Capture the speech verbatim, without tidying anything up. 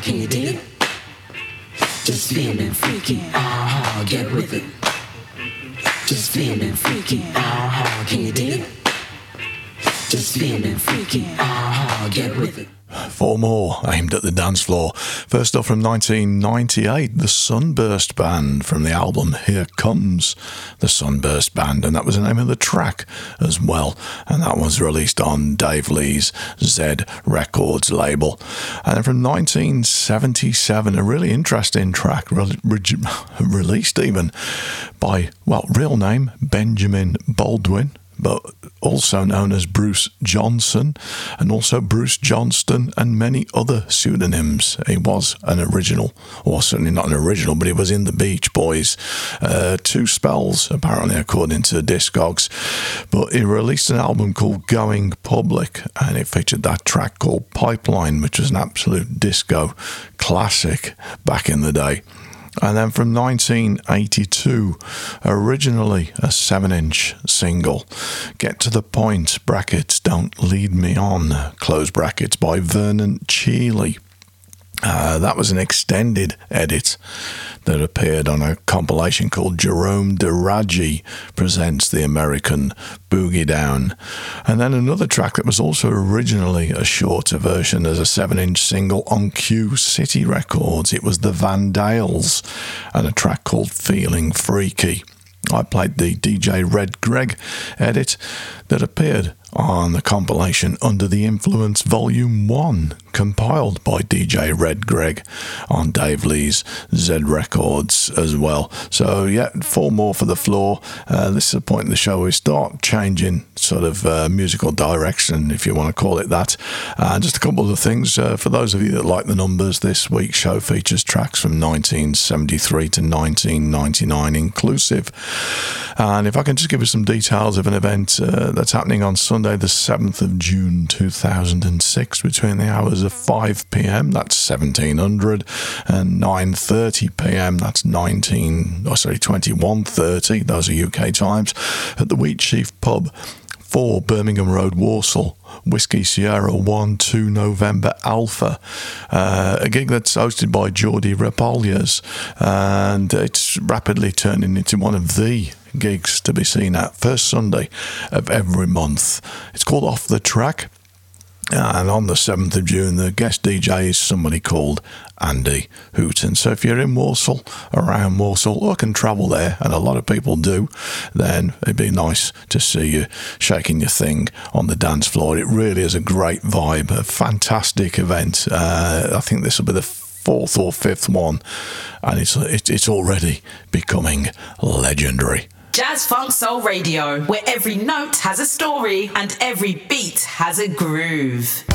Can you dig it? Just feeling freaky, uh-huh, get with it. Just feeling freaky, uh-huh, can you dig it? Just feeling freaky, uh-huh, get with it. Four more aimed at the dance floor. First off, from nineteen ninety-eight, the Sunburst Band from the album Here Comes the Sunburst Band, and that was the name of the track as well, and that was released on Dave Lee's Z Records label. And then from nineteen seventy-seven, a really interesting track re- re- released even by, well, real name Benjamin Baldwin, but also known as Bruce Johnson, and also Bruce Johnston, and many other pseudonyms. He was an original, or certainly not an original, but he was in the Beach Boys. Uh, two spells, apparently, according to Discogs. But he released an album called Going Public, and it featured that track called Pipeline, which was an absolute disco classic back in the day. And then from nineteen eighty-two, originally a seven-inch single, Get to the Point, brackets, Don't Lead Me On, close brackets, by Vernon Cheeley. Uh, that was an extended edit that appeared on a compilation called Jerome DeRaggi Presents the American Boogie Down. And then another track that was also originally a shorter version as a seven-inch single on Q City Records. It was the Vandales, and a track called Feeling Freaky. I played the D J Red Greg edit that appeared on the compilation Under the Influence Volume one, compiled by D J Red Greg on Dave Lee's Z Records as well. So yeah, four more for the floor. Uh, this is the point in the show where we start changing sort of uh, musical direction, if you want to call it that. And uh, just a couple of things. Uh, for those of you that like the numbers, this week's show features tracks from nineteen seventy-three to nineteen ninety-nine inclusive. And if I can just give you some details of an event uh, that's happening on Sunday the seventh of June two thousand six between the hours of five p.m, that's seventeen hundred, and nine thirty p.m, that's nineteen, oh sorry, twenty-one thirty, those are U K times, at the Wheatsheaf Pub, four Birmingham Road, Walsall, Whiskey Sierra one two November Alpha, uh, a gig that's hosted by Geordie Rapallias, and it's rapidly turning into one of the gigs to be seen at first Sunday of every month. It's called Off the Track, and on the seventh of June the guest D J is somebody called Andy Hooton. So if you're in Walsall, around Walsall, or can travel there, and a lot of people do, then it'd be nice to see you shaking your thing on the dance floor. It really is a great vibe, a fantastic event. Uh, I think this will be the fourth or fifth one, and it's it's already becoming legendary. Jazz Funk Soul Radio, where every note has a story and every beat has a groove.